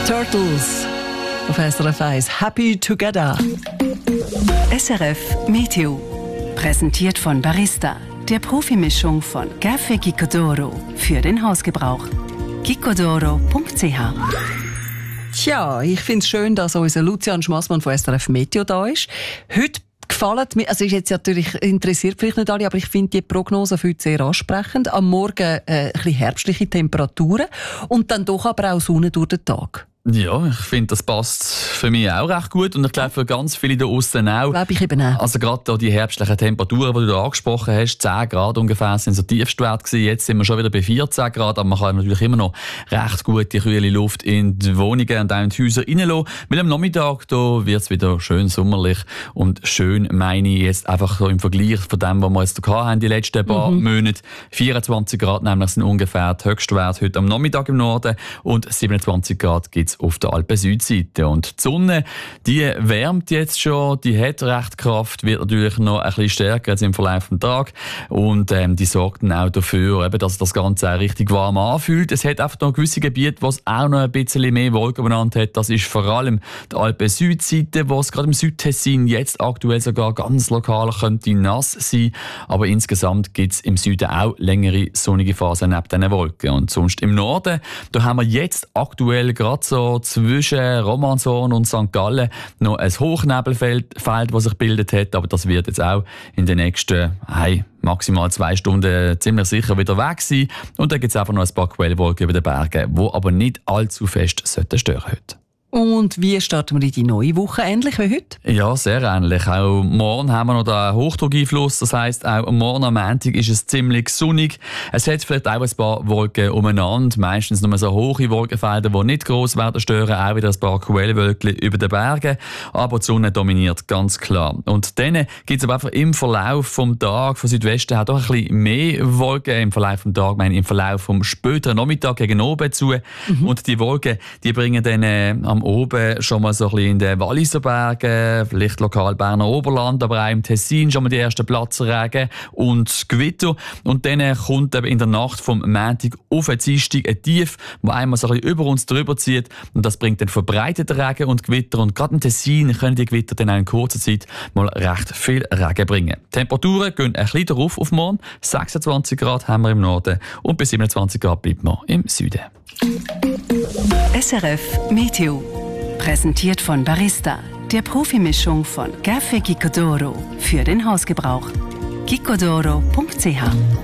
Turtles auf SRF 1. Happy Together. SRF Meteo. Präsentiert von Barista, der Profimischung von Café Gicodoro für den Hausgebrauch. gicodoro.ch. Tja, ich finde es schön, dass unser Lucian Schmassmann von SRF Meteo da ist. Heute gefallen mir, also ist jetzt natürlich interessiert vielleicht nicht alle, aber ich finde die Prognose für heute sehr ansprechend. Am Morgen ein bisschen herbstliche Temperaturen und dann doch aber auch Sonne durch den Tag. Ja, ich finde, das passt für mich auch recht gut und ich glaube für ganz viele da aussen auch. Glaube ich eben auch. Also gerade die herbstlichen Temperaturen, die du da angesprochen hast, 10 Grad ungefähr sind so Tiefstwert gewesen. Jetzt sind wir schon wieder bei 14 Grad, aber man kann natürlich immer noch recht gut die kühle Luft in die Wohnungen und auch in die Häuser reinlassen. Weil am Nachmittag da wird es wieder schön sommerlich und schön meine ich jetzt einfach so im Vergleich von dem, was wir jetzt da hatten, die letzten paar Monate. 24 Grad nämlich sind ungefähr die Höchstwerte heute am Nachmittag im Norden und 27 Grad gibt es auf der Alpen-Südseite. Und die Sonne, die wärmt jetzt schon, die hat recht Kraft, wird natürlich noch ein bisschen stärker als im Verlauf des Tages und die sorgt dann auch dafür, eben, dass das Ganze auch richtig warm anfühlt. Es hat einfach noch gewisse Gebiete, wo es auch noch ein bisschen mehr Wolken benannt hat. Das ist vor allem die Alpen-Südseite, wo es gerade im Südtessin jetzt aktuell sogar ganz lokal könnte nass sein. Aber insgesamt gibt es im Süden auch längere sonnige Phasen neben diesen Wolken. Und sonst im Norden, da haben wir jetzt aktuell gerade so zwischen Romanshorn und St. Gallen noch ein Hochnebelfeld, das sich gebildet hat, aber das wird jetzt auch in den nächsten maximal 2 Stunden ziemlich sicher wieder weg sein. Und dann gibt es einfach noch ein paar Quellwolken über den Bergen, die aber nicht allzu fest stören heute. Und wie starten wir in die neue Woche? Ähnlich wie heute? Ja, sehr ähnlich. Auch morgen haben wir noch den Hochdruckeinfluss. Das heisst, auch morgen am Montag ist es ziemlich sonnig. Es hat vielleicht auch ein paar Wolken umeinander. Meistens nur so hohe Wolkenfelder, die nicht gross werden stören. Auch wieder ein paar Quellwölkchen über den Bergen. Aber die Sonne dominiert, ganz klar. Und dann gibt es aber einfach im Verlauf des Tages von Südwesten auch doch ein bisschen mehr Wolken. Im Verlauf des Tages, im Verlauf vom späteren Nachmittag gegen oben zu. Und die Wolken, die bringen dann am oben schon mal so ein bisschen in den Walliser Bergen, vielleicht lokal Berner Oberland, aber auch im Tessin schon mal die ersten Platzregen und Gewitter. Und dann kommt eben in der Nacht vom Montag auf den Dienstag ein Tief, das einmal so ein bisschen über uns drüber zieht. Und das bringt dann verbreitete Regen und Gewitter. Und gerade im Tessin können die Gewitter dann auch in kurzer Zeit mal recht viel Regen bringen. Die Temperaturen gehen ein bisschen darauf auf morgen. 26 Grad haben wir im Norden und bis 27 Grad bleibt man im Süden. SRF Meteo. Präsentiert von Barista, der Profimischung von Café Gicodoro für den Hausgebrauch. gicodoro.ch